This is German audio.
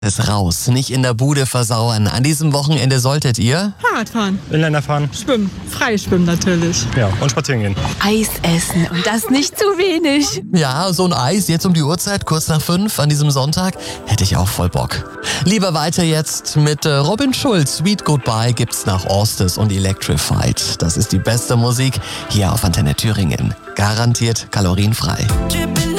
Ist raus, nicht in der Bude versauern. An diesem Wochenende solltet ihr Fahrradfahren, Inliner fahren, schwimmen, Freischwimmen natürlich. ja, und spazieren gehen. Eis essen und das nicht zu wenig. Ja, so ein Eis jetzt um die Uhrzeit, kurz nach 5 an diesem Sonntag, hätte ich auch voll Bock. Lieber weiter jetzt mit Robin Schulz. Sweet Goodbye gibt's nach Orstes und Electrified. Das ist die beste Musik hier auf Antenne Thüringen. Garantiert kalorienfrei. Dripping